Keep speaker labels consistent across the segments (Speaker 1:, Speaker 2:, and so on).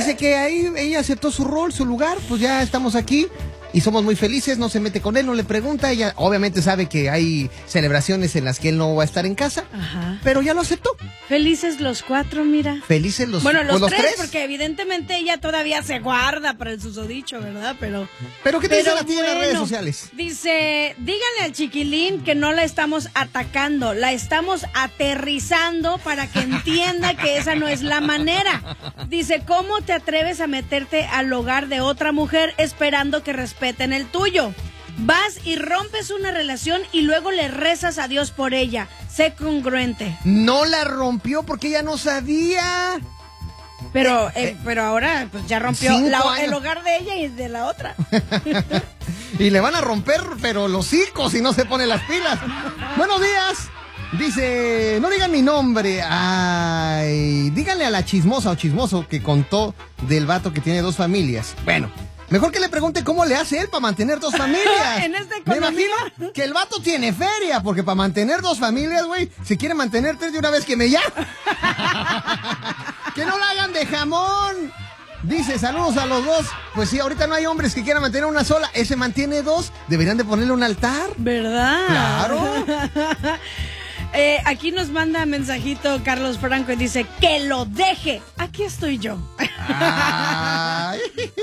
Speaker 1: dice que ahí ella aceptó su rol, su lugar, pues ya estamos aquí. Y somos muy felices, no se mete con él, no le pregunta. Ella obviamente sabe que hay celebraciones en las que él no va a estar en casa.
Speaker 2: Ajá.
Speaker 1: Pero ya lo aceptó.
Speaker 2: Felices los 4, mira.
Speaker 1: Felices los
Speaker 2: Bueno, los
Speaker 1: pues,
Speaker 2: tres, porque evidentemente ella todavía se guarda para el susodicho, ¿verdad? Pero
Speaker 1: ¿qué te dice la tía en las redes sociales?
Speaker 2: Dice, díganle al chiquilín que no la estamos atacando, la estamos aterrizando para que entienda que esa no es la manera. Dice, ¿cómo te atreves a meterte al hogar de otra mujer esperando que respeten el tuyo? Vas y rompes una relación y luego le rezas a Dios por ella. Sé congruente.
Speaker 1: No la rompió porque ella no sabía.
Speaker 2: Pero ahora pues ya rompió el hogar de ella y de la otra.
Speaker 1: Y le van a romper, pero los hocicos si no se pone las pilas. Buenos días. Dice, no digan mi nombre. Ay, díganle a la chismosa o chismoso que contó del vato que tiene 2 familias. Bueno, mejor que le pregunte cómo le hace él para mantener 2 familias.
Speaker 2: En esta
Speaker 1: Me
Speaker 2: economía.
Speaker 1: imagino que el vato tiene feria, porque para mantener 2 familias, güey, se quiere mantener 3 de una vez que me llama. Que no la hagan de jamón. Dice, saludos a los 2. Pues sí, ahorita no hay hombres que quieran mantener una sola. Ese mantiene 2. Deberían de ponerle un altar.
Speaker 2: ¿Verdad?
Speaker 1: Claro.
Speaker 2: Aquí nos manda mensajito Carlos Franco y dice, que lo deje. Aquí estoy yo.
Speaker 1: Ay.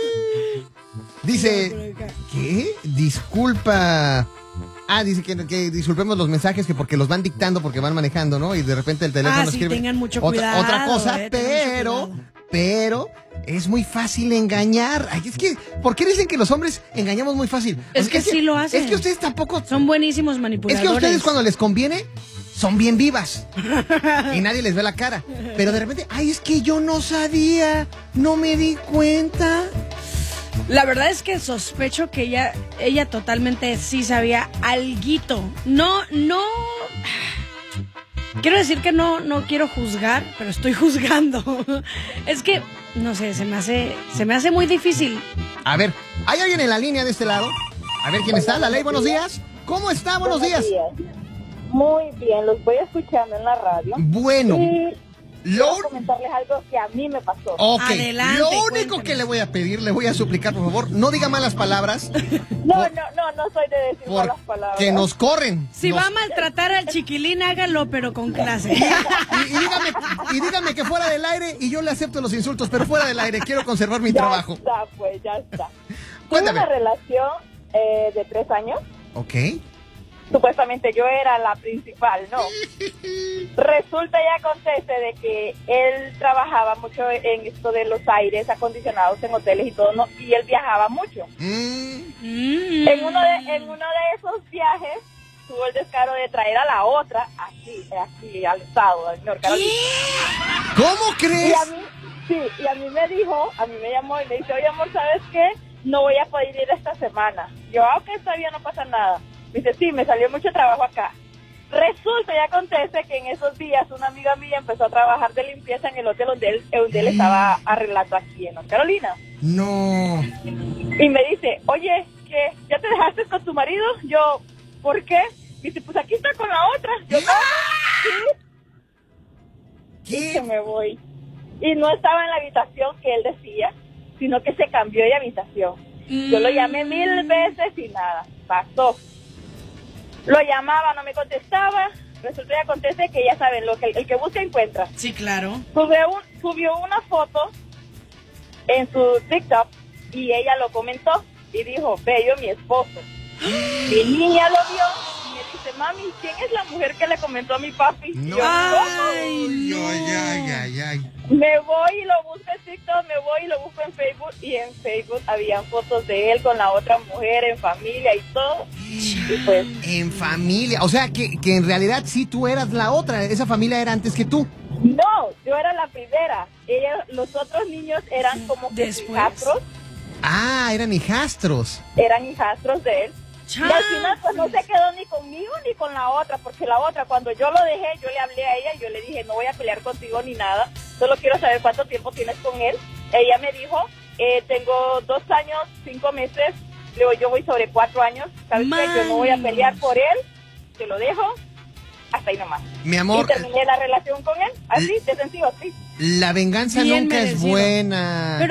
Speaker 1: Dice, ¿qué? Disculpa. Dice que disculpemos los mensajes que porque los van dictando porque van manejando, ¿no? Y de repente el teléfono
Speaker 2: sí,
Speaker 1: escribe
Speaker 2: tengan mucho cuidado,
Speaker 1: otra cosa, pero es muy fácil engañar. Ay, es que, ¿por qué dicen que los hombres engañamos muy fácil?
Speaker 2: Es que sí lo hacen.
Speaker 1: Es que ustedes tampoco
Speaker 2: son buenísimos manipuladores.
Speaker 1: Es que a ustedes cuando les conviene son bien vivas y nadie les ve la cara. Pero de repente, es que yo no sabía, no me di cuenta.
Speaker 2: La verdad es que sospecho que ella totalmente sí sabía alguito. No. Quiero decir que no quiero juzgar, pero estoy juzgando. Es que, no sé, se me hace muy difícil.
Speaker 1: A ver, ¿hay alguien en la línea de este lado? A ver quién está. La Ley, buenos días. ¿Cómo está? Buenos días.
Speaker 3: Muy bien, los voy escuchando en la radio.
Speaker 1: Bueno.
Speaker 3: Quiero comentarles algo que a mí me pasó.
Speaker 1: Ok,
Speaker 2: adelante,
Speaker 1: lo único
Speaker 2: cuéntanos.
Speaker 1: que le voy a pedir, le voy a suplicar, por favor, no diga malas palabras.
Speaker 3: No soy de decir malas palabras.
Speaker 1: Que nos corren.
Speaker 2: Si va a maltratar al chiquilín, hágalo, pero con clase.
Speaker 1: Y dígame que fuera del aire y yo le acepto los insultos, pero fuera del aire, quiero conservar mi trabajo.
Speaker 3: Ya está.
Speaker 1: Cuéntame.
Speaker 3: Tuve una relación de 3 años.
Speaker 1: Ok.
Speaker 3: Supuestamente yo era la principal, ¿no? Resulta y acontece de que él trabajaba mucho en esto de los aires acondicionados en hoteles y todo, ¿no? Y él viajaba mucho. En uno de esos viajes tuvo el descaro de traer a la otra así al estado de North Carolina.
Speaker 1: ¿Cómo crees?
Speaker 3: Y a mí me llamó y me dice, oye amor, ¿sabes qué? No voy a poder ir esta semana. Yo, ok, está bien, no pasa nada. Me dice, sí, me salió mucho trabajo acá. Resulta y acontece que en esos días una amiga mía empezó a trabajar de limpieza en el hotel donde él estaba arreglando aquí en North Carolina.
Speaker 1: No.
Speaker 3: Y me dice, oye, ¿qué? ¿Ya te dejaste con tu marido? Yo, ¿por qué? Dice, pues aquí está con la otra. Yo, ¿sí? Y que me voy. Y no estaba en la habitación que él decía, sino que se cambió de habitación. Yo lo llamé 1000 veces y nada, pasó. Lo llamaba, no me contestaba. Resulta y acontece que ya saben, el que busca encuentra.
Speaker 2: Sí, claro.
Speaker 3: Subió una foto en su TikTok y ella lo comentó y dijo, bello mi esposo. Mi niña lo vio y me dice, mami, ¿quién es la mujer que le comentó a mi papi?
Speaker 1: No.
Speaker 3: Yo,
Speaker 1: Ay.
Speaker 3: me voy y lo busco en TikTok, me voy y lo busco en Facebook y en Facebook habían fotos de él con la otra mujer en familia y todo. Y pues,
Speaker 1: en familia, o sea que en realidad sí tú eras la otra, esa familia era antes que tú.
Speaker 3: no, yo era la primera. Los otros niños eran como que hijastros.
Speaker 1: Eran hijastros.
Speaker 3: Eran hijastros de él. Y al final pues no se quedó ni conmigo ni con la otra, porque la otra cuando yo lo dejé, yo le hablé a ella y yo le dije, no voy a pelear contigo ni nada, solo quiero saber cuánto tiempo tienes con él. Ella me dijo, tengo 2 años, 5 meses, luego yo voy sobre 4 años, ¿sabes qué? Yo no voy a pelear por él, te lo dejo, hasta ahí nomás.
Speaker 1: Mi amor.
Speaker 3: Y terminé la relación con él, así, de sencillo, así.
Speaker 1: La venganza nunca es buena.